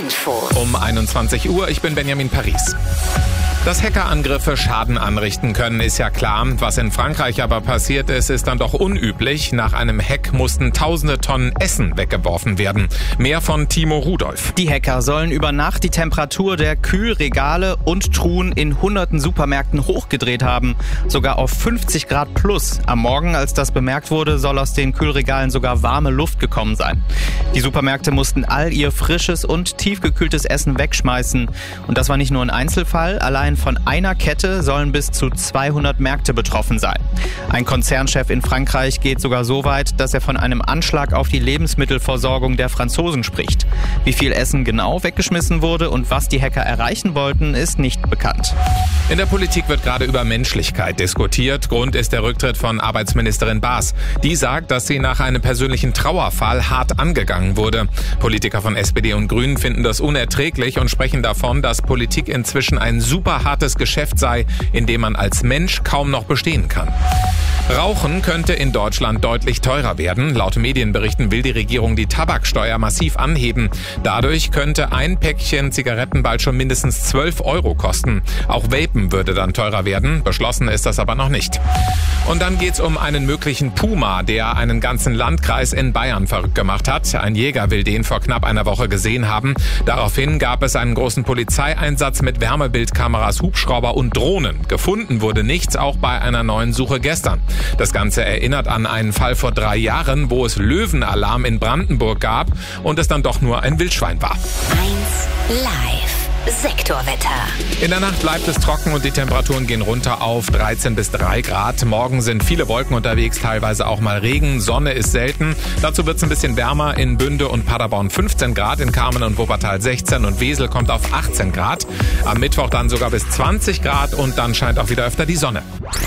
Info. Um 21 Uhr, ich bin Benjamin Paris. Dass Hackerangriffe Schaden anrichten können, ist ja klar. Was in Frankreich aber passiert ist, ist dann doch unüblich. Nach einem Hack mussten tausende Tonnen Essen weggeworfen werden. Mehr von Timo Rudolph. Die Hacker sollen über Nacht die Temperatur der Kühlregale und Truhen in hunderten Supermärkten hochgedreht haben. Sogar auf 50 Grad plus. Am Morgen, als das bemerkt wurde, soll aus den Kühlregalen sogar warme Luft gekommen sein. Die Supermärkte mussten all ihr frisches und tiefgekühltes Essen wegschmeißen. Und das war nicht nur ein Einzelfall. Allein von einer Kette sollen bis zu 200 Märkte betroffen sein. Ein Konzernchef in Frankreich geht sogar so weit, dass er von einem Anschlag auf die Lebensmittelversorgung der Franzosen spricht. Wie viel Essen genau weggeschmissen wurde und was die Hacker erreichen wollten, ist nicht bekannt. In der Politik wird gerade über Menschlichkeit diskutiert. Grund ist der Rücktritt von Arbeitsministerin Baas. Die sagt, dass sie nach einem persönlichen Trauerfall hart angegangen wurde. Politiker von SPD und Grünen finden das unerträglich und sprechen davon, dass Politik inzwischen ein super hartes Geschäft sei, in dem man als Mensch kaum noch bestehen kann. Rauchen könnte in Deutschland deutlich teurer werden. Laut Medienberichten will die Regierung die Tabaksteuer massiv anheben. Dadurch könnte ein Päckchen Zigaretten bald schon mindestens 12 € kosten. Auch Vapen würde dann teurer werden. Beschlossen ist das aber noch nicht. Und dann geht's um einen möglichen Puma, der einen ganzen Landkreis in Bayern verrückt gemacht hat. Ein Jäger will den vor knapp einer Woche gesehen haben. Daraufhin gab es einen großen Polizeieinsatz mit Wärmebildkameras, Hubschrauber und Drohnen. Gefunden wurde nichts, auch bei einer neuen Suche gestern. Das Ganze erinnert an einen Fall vor 3 Jahren, wo es Löwenalarm in Brandenburg gab und es dann doch nur ein Wildschwein war. 1 Live Sektorwetter. In der Nacht bleibt es trocken und die Temperaturen gehen runter auf 13 bis 3 Grad. Morgen sind viele Wolken unterwegs, teilweise auch mal Regen. Sonne ist selten. Dazu wird es ein bisschen wärmer. In Bünde und Paderborn 15 Grad, in Kamen und Wuppertal 16 und Wesel kommt auf 18 Grad. Am Mittwoch dann sogar bis 20 Grad und dann scheint auch wieder öfter die Sonne.